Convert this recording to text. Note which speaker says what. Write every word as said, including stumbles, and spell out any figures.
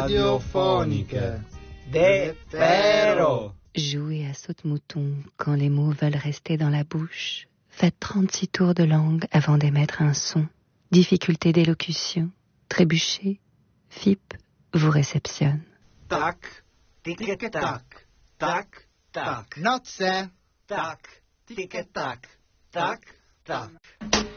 Speaker 1: radiofoniche. De Pero.
Speaker 2: Jouez à saute-mouton quand les mots veulent rester dans la bouche. Faites trente-six tours de langue avant d'émettre un son. Difficulté d'élocution. Trébuchez. F I P vous réceptionne.
Speaker 1: Tac, tic-tac, tac, tac. Notze. Tac, tic-tac, tac, tac.